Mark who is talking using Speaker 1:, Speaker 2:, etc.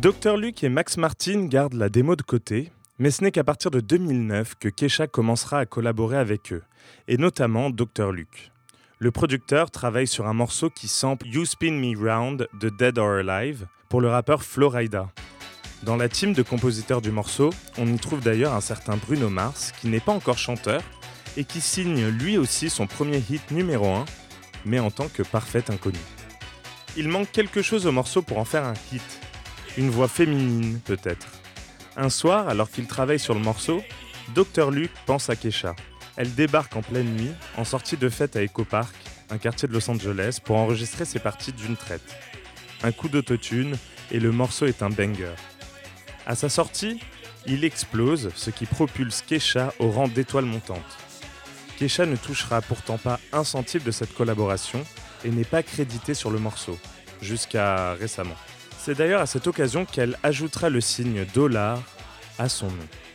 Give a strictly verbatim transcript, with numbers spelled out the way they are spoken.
Speaker 1: docteur Luke et Max Martin gardent la démo de côté, mais ce n'est qu'à partir de deux mille neuf que Kesha commencera à collaborer avec eux, et notamment docteur Luke. Le producteur travaille sur un morceau qui sample You Spin Me Round de Dead or Alive pour le rappeur Flo Rida. Dans la team de compositeurs du morceau, on y trouve d'ailleurs un certain Bruno Mars, qui n'est pas encore chanteur, et qui signe lui aussi son premier hit numéro un, mais en tant que parfait inconnu. Il manque quelque chose au morceau pour en faire un hit. Une voix féminine, peut-être. Un soir, alors qu'il travaille sur le morceau, docteur Luke pense à Kesha. Elle débarque en pleine nuit, en sortie de fête à Echo Park, un quartier de Los Angeles, pour enregistrer ses parties d'une traite. Un coup d'autotune, et le morceau est un banger. À sa sortie, il explose, ce qui propulse Kesha au rang d'étoile montante. Kesha ne touchera pourtant pas un centime de cette collaboration et n'est pas créditée sur le morceau, jusqu'à récemment. C'est d'ailleurs à cette occasion qu'elle ajoutera le signe dollar à son nom.